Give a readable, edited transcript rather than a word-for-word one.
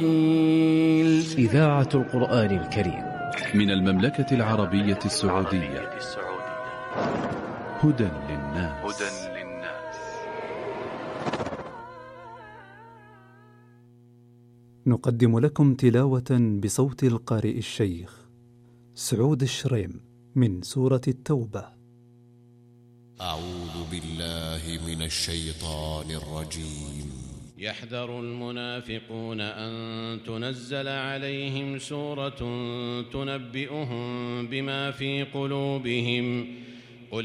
إذاعة القرآن الكريم من المملكة العربية السعودية. هدى للناس. نقدم لكم تلاوة بصوت القارئ الشيخ سعود الشريم من سورة التوبة. أعوذ بالله من الشيطان الرجيم. يحذر المنافقون أن تنزل عليهم سورة تنبئهم بما في قلوبهم